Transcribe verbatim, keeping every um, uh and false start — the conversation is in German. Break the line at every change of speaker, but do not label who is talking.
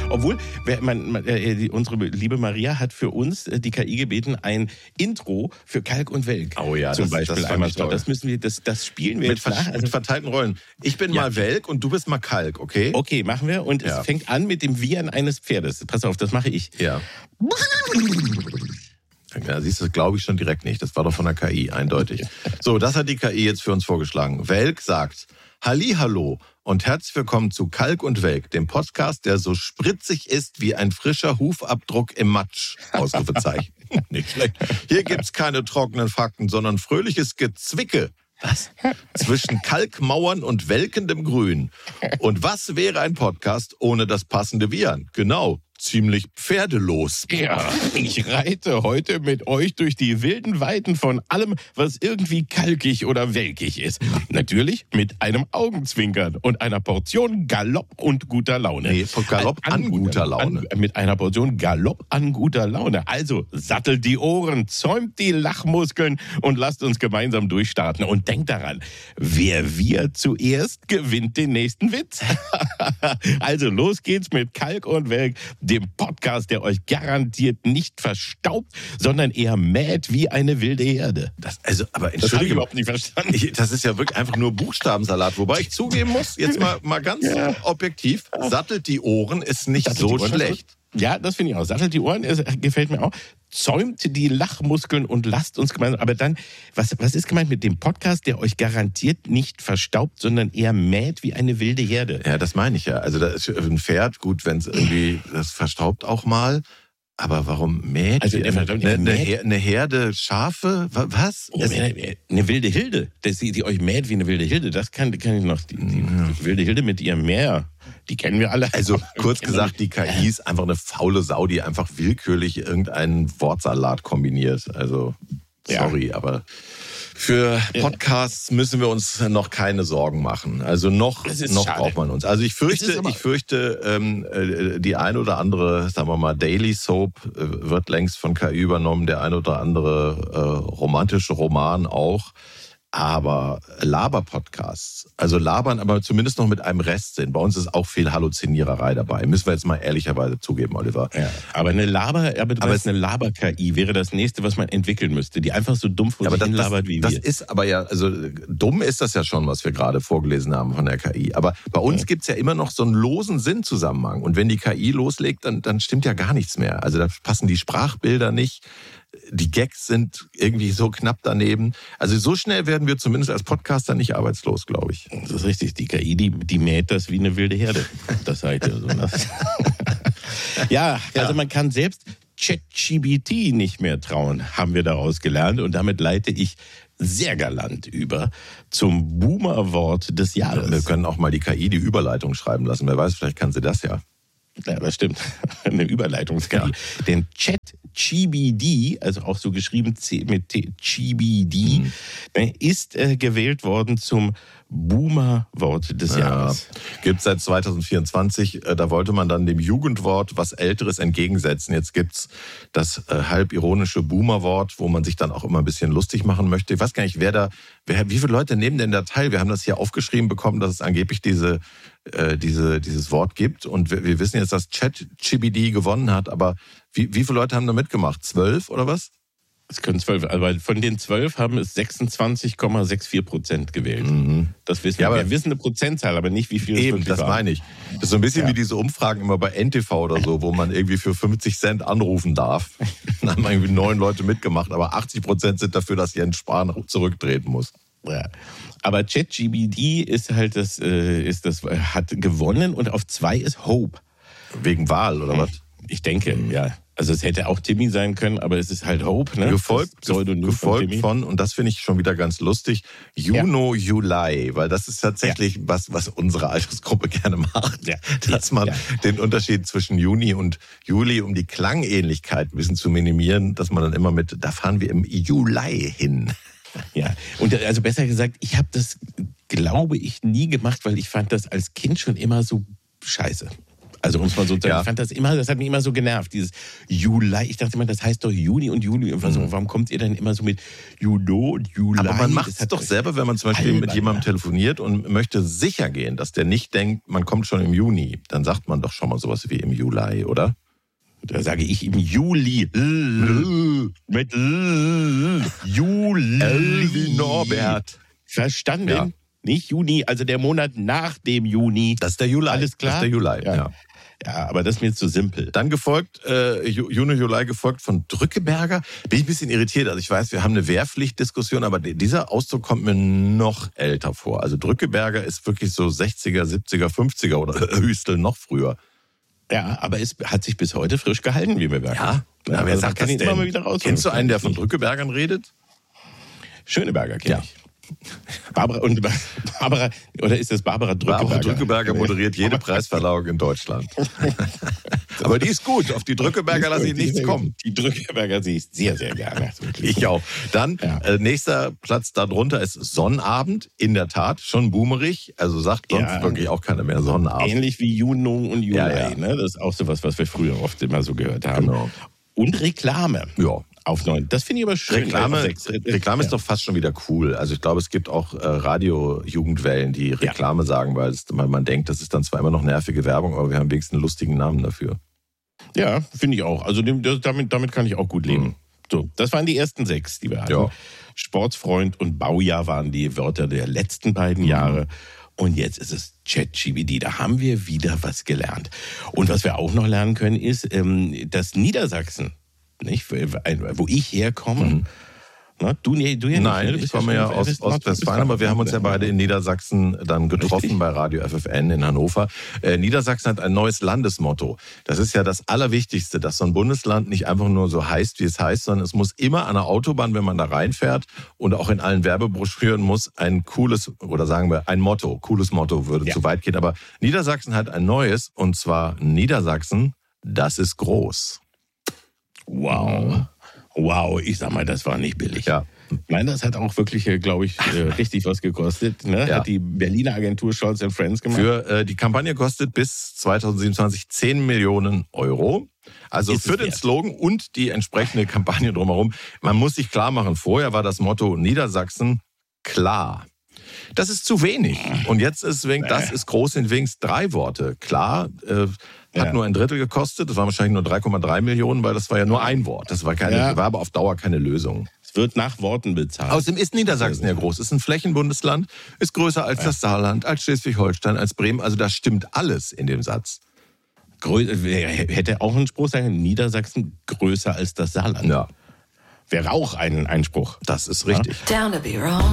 Obwohl, man, man, äh, die, unsere liebe Maria hat für uns äh, die K I gebeten, ein Intro für Kalk und Welk
oh ja,
zum
das,
Beispiel
das
einmal. Das müssen wir, das, das spielen wir
mit,
jetzt nach.
Also, mit verteilten Rollen. Ich bin ja. mal Welk und du bist mal Kalk, okay?
Okay, machen wir. Und
ja.
es fängt an mit dem Wiehern eines Pferdes. Pass auf, das mache ich.
Ja. Ja, siehst du, glaube ich schon direkt nicht. Das war doch von der K I, eindeutig. So, das hat die K I jetzt für uns vorgeschlagen. Welk sagt: Hallihallo und herzlich willkommen zu Kalk und Welk, dem Podcast, der so spritzig ist wie ein frischer Hufabdruck im Matsch. Ausrufezeichen. Nicht schlecht. Hier gibt's keine trockenen Fakten, sondern fröhliches Gezwicke. Was? Zwischen Kalkmauern und welkendem Grün. Und was wäre ein Podcast ohne das passende Wiehern? Genau. Ziemlich pferdelos.
Ja, ich reite heute mit euch durch die wilden Weiten von allem, was irgendwie kalkig oder welkig ist. Natürlich mit einem Augenzwinkern und einer Portion Galopp und guter Laune.
Nee, Galopp an, an guter Laune.
An, mit einer Portion Galopp an guter Laune. Also sattelt die Ohren, zäumt die Lachmuskeln und lasst uns gemeinsam durchstarten. Und denkt daran, wer wir zuerst gewinnt den nächsten Witz. Also los geht's mit Kalk und Welk, dem Podcast, der euch garantiert nicht verstaubt, sondern eher mäht wie eine wilde Herde.
Das, also, aber
das habe ich überhaupt nicht verstanden.
Ich, das ist ja wirklich einfach nur Buchstabensalat. Wobei ich zugeben muss, jetzt mal, mal ganz ja. objektiv, sattelt die Ohren ist nicht sattelt so schlecht.
Ja, das finde ich auch. Sattelt die Ohren, ist, gefällt mir auch. Zäumt die Lachmuskeln und lasst uns gemeinsam. Aber dann, was, was ist gemeint mit dem Podcast, der euch garantiert nicht verstaubt, sondern eher mäht wie eine wilde Herde?
Ja, das meine ich ja. Also da ist ein Pferd, gut, wenn es irgendwie, das verstaubt auch mal. Aber warum mäht?
Also
eine, eine, eine, eine Herde Schafe? Was?
Ja, eine, eine wilde Hilde, dass sie die euch mäht wie eine wilde Hilde, das kann, kann ich noch. Die, die, die wilde Hilde mit ihrem Meer, die kennen wir alle.
Also kurz gesagt, die K I ist einfach eine faule Sau, die einfach willkürlich irgendeinen Wortsalat kombiniert. Also sorry, ja. aber für Podcasts müssen wir uns noch keine Sorgen machen. Also noch, noch braucht man uns. Also ich fürchte, ich fürchte, ähm, die eine oder andere, sagen wir mal, Daily Soap äh, wird längst von K I übernommen, der eine oder andere äh, romantische Roman auch. Aber Laber-Podcasts, also labern, aber zumindest noch mit einem Restsinn. Bei uns ist auch viel Halluziniererei dabei. Müssen wir jetzt mal ehrlicherweise zugeben, Oliver.
Ja, aber eine Laber, aber du aber weißt, eine Laber-K I wäre das nächste, was man entwickeln müsste, die einfach so dumm vor sich hin labert wie
das
wir.
Das ist aber ja, also dumm ist das ja schon, was wir gerade vorgelesen haben von der K I. Aber bei uns ja. gibt's ja immer noch so einen losen Sinnzusammenhang. Und wenn die K I loslegt, dann, dann stimmt ja gar nichts mehr. Also da passen die Sprachbilder nicht. Die Gags sind irgendwie so knapp daneben. Also so schnell werden wir zumindest als Podcaster nicht arbeitslos, glaube ich.
Das ist richtig. Die K I, die, die mäht das wie eine wilde Herde. Das seid ihr so. ja, also man kann selbst ChatGPT nicht mehr trauen, haben wir daraus gelernt. Und damit leite ich sehr galant über zum Boomer-Wort des Jahres.
Wir können auch mal die K I die Überleitung schreiben lassen. Wer weiß, vielleicht kann sie das ja.
Ja, das stimmt. Eine Überleitungs-K I. Ja. Denn ChatGPT, also auch so geschrieben mit T, G B D, mhm. ist äh, gewählt worden zum Boomer-Wort des Jahres.
Ja, gibt es seit zwanzig vierundzwanzig. Äh, da wollte man dann dem Jugendwort was Älteres entgegensetzen. Jetzt gibt's das äh, halb ironische Boomer-Wort, wo man sich dann auch immer ein bisschen lustig machen möchte. Ich weiß gar nicht, wer da, wer, wie viele Leute nehmen denn da teil? Wir haben das hier aufgeschrieben bekommen, dass es angeblich diese, äh, diese, dieses Wort gibt. Und wir, wir wissen jetzt, dass ChatGPT gewonnen hat. Aber wie, wie viele Leute haben da mitgemacht? Zwölf oder was?
Es können zwölf, aber von den zwölf haben es sechsundzwanzig Komma vierundsechzig Prozent gewählt. Mhm. Das wissen
ja,
wir. Wir wissen eine Prozentzahl, aber nicht, wie viel es
eben,
wirklich
das
war.
meine ich. Das ist so ein bisschen ja. wie diese Umfragen immer bei N T V oder so, wo man irgendwie für fünfzig Cent anrufen darf. Dann haben irgendwie neun Leute mitgemacht, aber achtzig Prozent sind dafür, dass Jens Spahn zurücktreten muss.
Ja. Aber ChatGPT ist halt das, ist das, hat gewonnen und auf zwei ist Hope.
Wegen Wahl oder was?
Ich denke, mhm. ja. Also es hätte auch Timmy sein können, aber es ist halt Hope, ne?
Gefolgt, gefolgt von, von, und das finde ich schon wieder ganz lustig, Juno, ja. Juli, weil das ist tatsächlich ja. was, was unsere Altersgruppe gerne macht, ja. dass man ja. den Unterschied zwischen Juni und Juli, um die Klangähnlichkeit ein bisschen zu minimieren, dass man dann immer mit, da fahren wir im Juli hin.
Ja, und also besser gesagt, ich habe das, glaube ich, nie gemacht, weil ich fand das als Kind schon immer so scheiße. Also uns mal so,
Ja.
ich fand das immer, das hat mich immer so genervt, dieses Juli. Ich dachte immer, das heißt doch Juni und Juli. Und so, warum kommt ihr denn immer so mit Juno und Juli?
Aber man macht
Das
es
hat
doch selber, wenn man zum Beispiel
albern,
mit jemandem telefoniert und möchte sicher gehen, dass der nicht denkt, man kommt schon im Juni. Dann sagt man doch schon mal sowas wie im Juli, oder?
Da sage ich im Juli. Mit Juli.
Elvi Norbert.
Verstanden?
Ja.
Nicht Juni, also der Monat nach dem Juni.
Das ist der Juli.
Alles klar?
Das ist der Juli, ja.
Ja. Ja, aber das ist mir zu simpel.
Dann gefolgt, äh, Ju- Juni, Juli gefolgt von Drückeberger. Bin ich ein bisschen irritiert. Also ich weiß, wir haben eine Wehrpflichtdiskussion, aber dieser Ausdruck kommt mir noch älter vor. Also Drückeberger ist wirklich so sechziger, siebziger, fünfziger oder Hüstel noch früher.
Ja, aber es hat sich bis heute frisch gehalten, wie wir merken.
Ja,
ja
wer
also
sagt
kann
das
ihn immer
denn?
mal wieder raus.
Kennst du einen, der von Drückebergern redet?
Schöneberger kenne
Ja.
ich. Barbara, und Barbara, oder ist das Barbara Drückeberger?
Barbara Drückeberger moderiert jede Preisverleihung in Deutschland. Aber die ist gut. Auf die Drückeberger lasse ich nichts kommen.
Die Drückeberger sehe ich sehr, sehr gerne.
Ich auch. Dann,
Ja.
äh, nächster Platz darunter ist Sonnabend. In der Tat, schon boomerig. Also sagt sonst
Ja.
wirklich auch keiner mehr Sonnabend.
Ähnlich wie Juno und Juli.
Ja, ja.
Ne? Das ist auch sowas, was wir früher oft immer so gehört haben.
Genau.
Und Reklame.
Ja.
Auf neun. Das finde ich aber schön.
Reklame,
Auf sechs.
Reklame ist
Ja.
doch fast schon wieder cool. Also ich glaube, es gibt auch äh, Radio-Jugendwellen, die Reklame sagen, weil, es, weil man denkt, das ist dann zwar immer noch nervige Werbung, aber wir haben wenigstens einen lustigen Namen dafür.
Ja, finde ich auch. Also dem, das, damit, damit kann ich auch gut leben.
Mhm.
So, das waren die ersten sechs, die wir hatten.
Ja.
Sportsfreund und Baujahr waren die Wörter der letzten beiden
Mhm.
Jahre. Und jetzt ist es ChatGPT. Da haben wir wieder was gelernt. Und was wir auch noch lernen können, ist, ähm, dass Niedersachsen, nicht, wo ich herkomme,
Mhm.
na, du, nee, du ja nicht,
Nein,
ne? Du
ich
bist
komme ja aus
bist
Ostwestfalen, aber wir haben uns ja beide in Niedersachsen dann getroffen
Richtig.
bei Radio F F N in Hannover. Äh, Niedersachsen hat ein neues Landesmotto. Das ist ja das Allerwichtigste, dass so ein Bundesland nicht einfach nur so heißt, wie es heißt, sondern es muss immer an der Autobahn, wenn man da reinfährt und auch in allen Werbebroschüren muss ein cooles, oder sagen wir ein Motto, cooles Motto würde
Ja.
zu weit gehen, aber Niedersachsen hat ein neues und zwar Niedersachsen, das ist groß.
Wow. Wow, ich sag mal, das war nicht billig.
Ja.
Nein, das hat auch wirklich, glaube ich, äh, richtig was gekostet. Ne?
Ja.
Hat die Berliner Agentur Scholz and Friends gemacht.
Für äh, die Kampagne kostet bis zweitausendsiebenundzwanzig zehn Millionen Euro. Also
Ist es
für den
wert.
Slogan und die entsprechende Kampagne drumherum. Man muss sich klar machen, vorher war das Motto Niedersachsen klar. Das ist zu wenig. Und jetzt ist wegen, das ist groß, sind wenigstens drei Worte. Klar, äh, hat
Ja.
nur ein Drittel gekostet. Das waren wahrscheinlich nur drei Komma drei Millionen, weil das war ja nur ein Wort. Das war keine,
Ja.
war aber auf Dauer keine Lösung.
Es wird nach Worten bezahlt.
Außerdem ist Niedersachsen ja groß. Ist ein Flächenbundesland, ist größer als das Saarland, als Schleswig-Holstein, als Bremen. Also da stimmt alles in dem Satz.
Grö hätte auch ein Spruch sein können, Niedersachsen größer als das Saarland.
Ja,
Wäre auch ein Einspruch.
das ist richtig.
Down to be wrong.